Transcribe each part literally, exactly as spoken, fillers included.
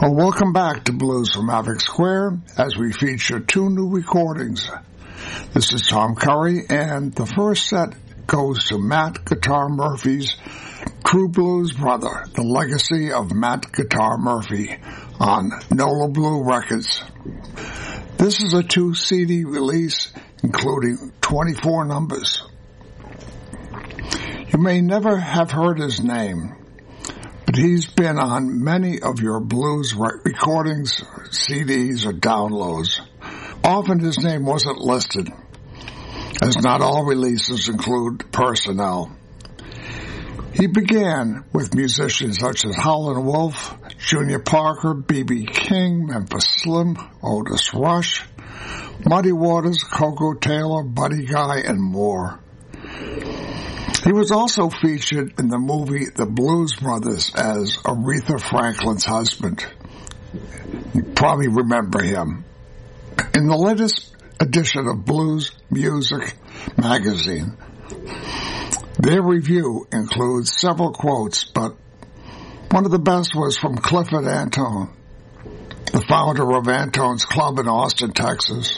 Well, welcome back to Blues from Havoc Square as we feature two new recordings. This is Tom Curry, and the first set goes to Matt Guitar Murphy's True Blues Brother, the legacy of Matt Guitar Murphy on Nola Blue Records. This is a two C D release including twenty-four numbers. You may never have heard his name, but he's been on many of your blues recordings, C Ds, or downloads. Often his name wasn't listed, as not all releases include personnel. He began with musicians such as Howlin' Wolf, Junior Parker, B B King, Memphis Slim, Otis Rush, Muddy Waters, Coco Taylor, Buddy Guy, and more. He was also featured in the movie The Blues Brothers as Aretha Franklin's husband. You probably remember him. In the latest edition of Blues Music magazine, their review includes several quotes, but one of the best was from Clifford Antone, the founder of Antone's Club in Austin, Texas.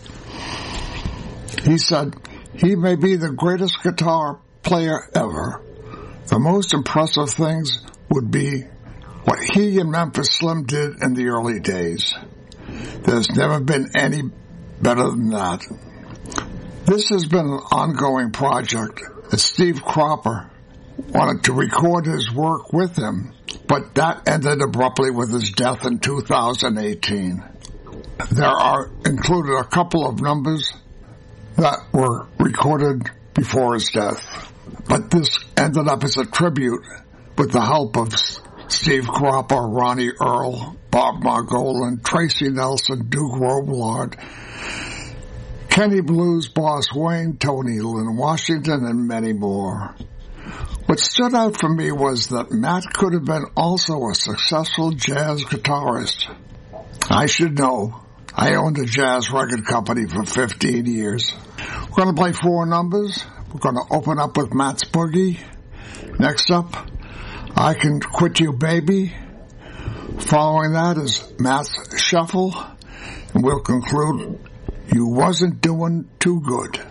He said, "He may be the greatest guitar player ever. The most impressive things would be what he and Memphis Slim did in the early days. There's never been any better than that." This has been an ongoing project, as Steve Cropper wanted to record his work with him, but that ended abruptly with his death in two thousand eighteen. There are included a couple of numbers that were recorded before his death, but this ended up as a tribute with the help of Steve Cropper, Ronnie Earl, Bob Margolin, Tracy Nelson, Duke Robillard, Kenny Blues boss Wayne, Tony Lynn Washington, and many more. What stood out for me was that Matt could have been also a successful jazz guitarist. I should know. I owned a jazz record company for fifteen years. We're going to play four numbers. We're going to open up with Matt's Boogie. Next up, I Can Quit You Baby. Following that is Matt's Shuffle. And we'll conclude, You Wasn't Doing Too Good.